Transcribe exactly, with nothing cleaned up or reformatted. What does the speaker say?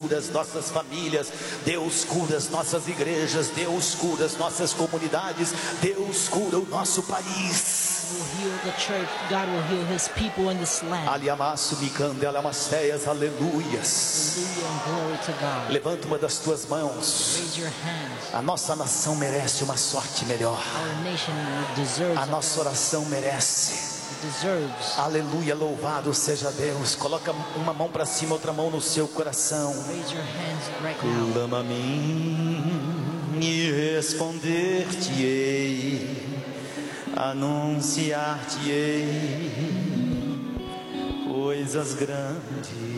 cura as nossas famílias, Deus cura as nossas igrejas, Deus cura as nossas comunidades, Deus cura o nosso país. Will heal the church. God will heal his people in this land. Aliamaço, micandela, maceias, aleluias. Hallelujah and glory to God. Levanta uma das tuas mãos. Raise your hands. A nossa nação merece uma sorte melhor. Our nation deserves. A nossa oração merece. Deserves. Aleluia, louvado seja Deus. Coloca uma mão para cima, outra mão no seu coração. Raise your hands right now. Clama a mim e responder-te-ei, anunciar-te-ei coisas grandes.